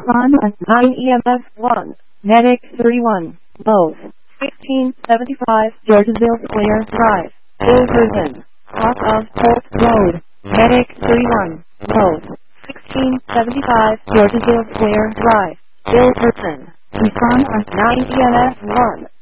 Respond us 9 EMS 1, Medic 31, both, 1675 Georgesville Square Drive, Ilverton, off of Polk Road, Medic 31, both, 1675 Georgesville Square Drive, Ilverton. Respond us 9 EMS 1.